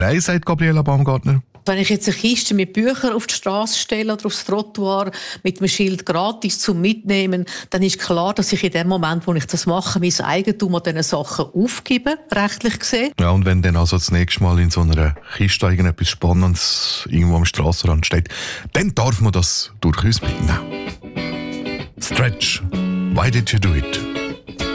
Nein, sagt Gabriela Baumgartner. Wenn ich jetzt eine Kiste mit Büchern auf die Straße stelle oder aufs Trottoir mit einem Schild gratis zum Mitnehmen, dann ist klar, dass ich in dem Moment, wo ich das mache, mein Eigentum an diesen Sachen aufgebe, rechtlich gesehen. Ja, und wenn dann also das nächste Mal in so einer Kiste irgendetwas Spannendes irgendwo am Strassenrand steht, dann darf man das durchaus mitnehmen. Stretch, why did you do it?